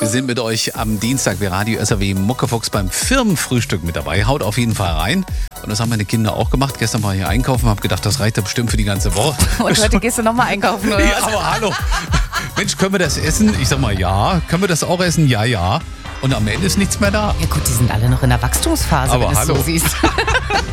sind mit euch am Dienstag bei Radio SAW Muckefuchs beim Firmenfrühstück mit dabei. Haut auf jeden Fall rein. Und das haben meine Kinder auch gemacht. Gestern war ich hier einkaufen, habe gedacht, das reicht ja bestimmt für die ganze Woche. Und heute gehst du nochmal einkaufen, oder Ja, was? aber hallo. Mensch, können wir das essen? Ich sag mal ja. Können wir das auch essen? Ja, ja. Und am Ende ist nichts mehr da. Ja gut, die sind alle noch in der Wachstumsphase, Aber wenn du es hallo. so siehst.